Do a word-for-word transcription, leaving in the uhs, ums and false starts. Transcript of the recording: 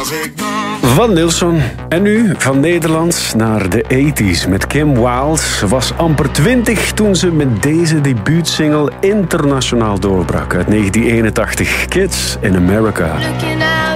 als ik dan... Van Nilsson. En nu van Nederlands naar de tachtiger met Kim Wilde. Ze was amper twintig toen ze met deze debuutsingle internationaal doorbrak. Uit negentien eenentachtig, Kids in America.